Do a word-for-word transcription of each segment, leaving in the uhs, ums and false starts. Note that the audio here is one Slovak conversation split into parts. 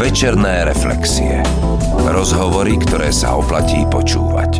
Večerné reflexie. Rozhovory, ktoré sa oplatí počúvať.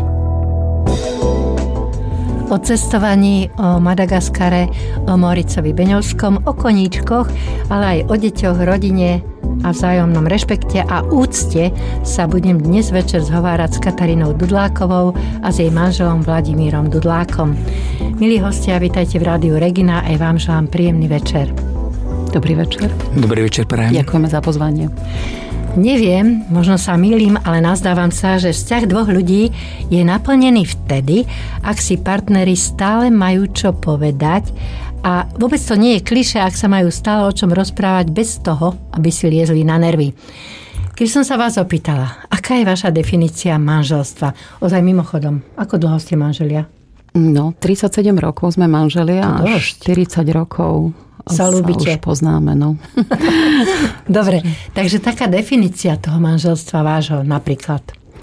O cestovaní, o Madagaskare, o Moricovi Beňovskom, o koníčkoch, ale aj o deťoch, rodine a vzájomnom rešpekte a úcte sa budem dnes večer zhovárať s Katarínou Dudlákovou a s jej manželom Vladimírom Dudlákom. Milí hostia, vítajte v Rádiu Regina, aj vám želám príjemný večer. Dobrý večer. Dobrý večer, prajem. Ďakujeme za pozvanie. Neviem, možno sa mýlim, ale nazdávam sa, že vzťah dvoch ľudí je naplnený vtedy, ak si partneri stále majú čo povedať a vôbec to nie je klišé, ak sa majú stále o čom rozprávať bez toho, aby si liezli na nervy. Keď som sa vás opýtala, aká je vaša definícia manželstva? Ozaj mimochodom, ako dlho ste manželia? No, tridsaťsedem rokov sme manželia a štyridsať rokov sa ľúbite. Už poznáme, no. Dobre, takže taká definícia toho manželstva vášho napríklad?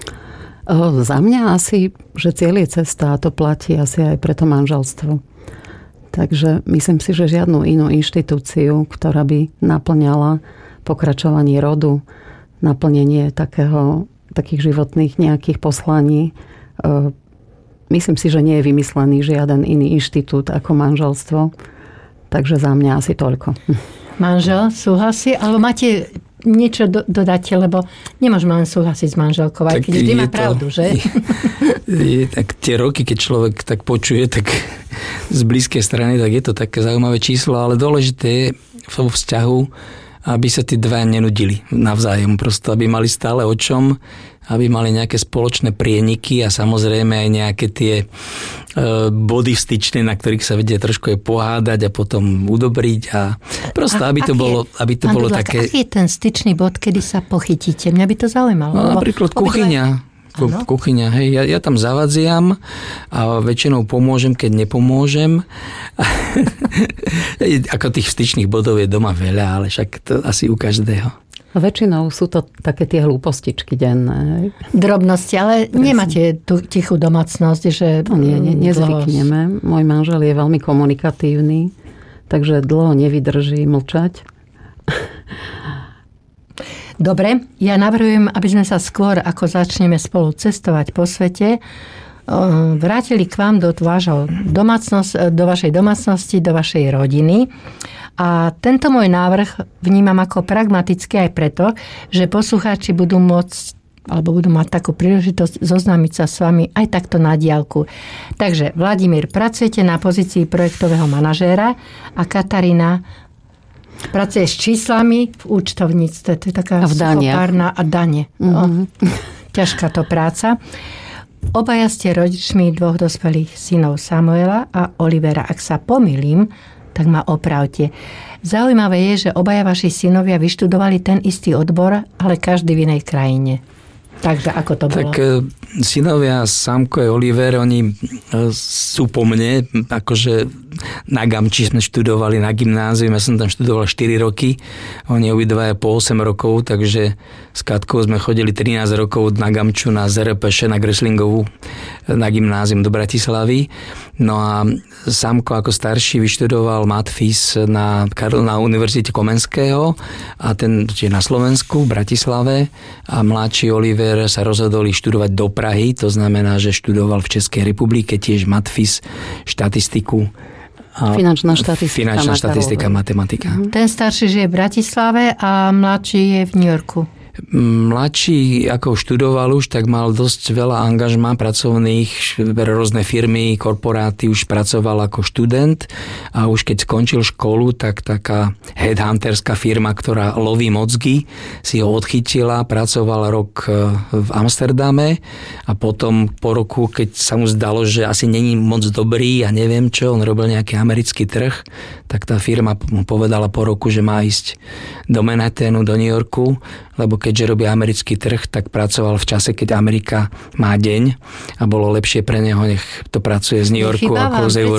O, za mňa asi, že cieľ je cesta a to platí asi aj pre to manželstvo. Takže myslím si, že žiadnu inú inštitúciu, ktorá by naplňala pokračovanie rodu, naplnenie takého, takých životných nejakých poslaní, o, myslím si, že nie je vymyslený žiaden iný inštitút ako manželstvo. Takže za mňa asi toľko. Manžel súhlasí? Alebo máte niečo do, dodať? Lebo nemôžeme len súhlasiť s manželkou, aj keď vždy má pravdu, že? Je, tak tie roky, keď človek tak počuje, tak z blízkej strany, tak je to také zaujímavé číslo, ale dôležité je vo vzťahu, aby sa tí dva nenudili navzájom. Prosto, aby mali stále o čom, aby mali nejaké spoločné prieniky a samozrejme aj nejaké tie e, body styčné, na ktorých sa vedia trošku aj pohádať a potom udobriť a prosto, a, aby to bolo, aby to bolo Dudlák, také... Aký je ten styčný bod, kedy sa pochytíte? Mňa by to zaujímalo. No, napríklad kuchyňa. Ano? Kuchyňa, hej, ja, ja tam zavadziam a väčšinou pomôžem, keď nepomôžem. Ako tých styčných bodov je doma veľa, ale však to asi u každého. Väčšinou sú to také tie hlúpostičky denné. Drobnosti, ale Presne. Nemáte tú tichú domácnosť, že... No nie, nie, nezvykneme. Môj manžel je veľmi komunikatívny, takže dlho nevydrží mlčať. Dobre, ja navrhujem, aby sme sa skôr, ako začneme spolu cestovať po svete, vrátili k vám do, vášho domácnosť, do vašej domácnosti, do vašej rodiny. A tento môj návrh vnímam ako pragmatický aj preto, že poslucháči budú môcť alebo budú mať takú príležitosť zoznámiť sa s vami aj takto na diaľku. Takže, Vladimír, pracujete na pozícii projektového manažéra a Katarína pracuje s číslami v účtovníctve. To je taká suchopárna a dane. Mm-hmm. Ťažká to práca. Obaja ste rodičmi dvoch dospelých synov Samuela a Olivera. Ak sa pomýlim, tak ma opravte. Zaujímavé je, že obaja vaši synovia vyštudovali ten istý odbor, ale každý v inej krajine. Takže ako to bolo? Tak synovia Samko a Oliver, oni sú po mne, akože na Gamči sme študovali na gymnáziu, ja som tam študoval štyri roky, oni obidvaja po osem rokov, takže s Katkou sme chodili trinásť rokov na Gamču, na zet er pé š, na Greslingovú, na gymnázium do Bratislavy. No a Samko ako starší vyštudoval matfís na, na Univerzite Komenského a ten je na Slovensku, v Bratislave a mladší Oliver sa rozhodol študovať do Prahy, to znamená, že študoval v Českej republike tiež matfís, štatistiku. A finančná štatistika, finančná štatistika, matematika. Ten starší žije v Bratislave a mladší je v New Yorku. Mladší, ako študoval už, tak mal dosť veľa angažmá pracovných, rôzne firmy, korporáty, už pracoval ako študent a už keď skončil školu, tak taká headhunterská firma, ktorá loví mozgy, si ho odchytila, pracoval rok v Amsterdame a potom po roku, keď sa mu zdalo, že asi není moc dobrý a neviem čo, on robil nejaký americký trh, tak tá firma mu povedala po roku, že má ísť do Manhattanu, do New Yorku, lebo keďže robí americký trh, tak pracoval v čase, keď Amerika má deň a bolo lepšie pre neho, nech to pracuje z New Yorku ako z Európy.